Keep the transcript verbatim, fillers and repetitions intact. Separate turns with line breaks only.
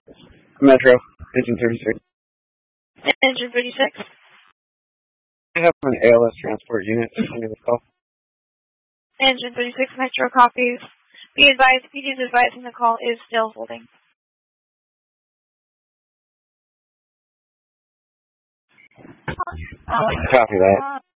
Metro, engine thirty-six.
Engine thirty-six.
I have an A L S transport unit under this call.
Engine thirty-six, Metro copies. Be advised, P D is advising the call is still holding.
Copy that.